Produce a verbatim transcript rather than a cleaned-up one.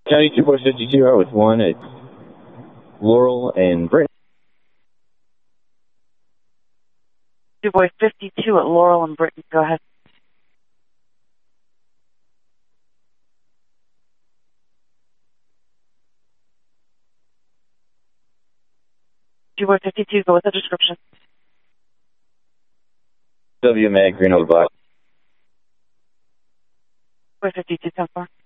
County two four fifty-two, out with one at Laurel and Britton. two boy fifty-two at Laurel and Britton. Go ahead. two boy fifty-two, go with the description. W M A, green over black. two boy fifty-two, ten four.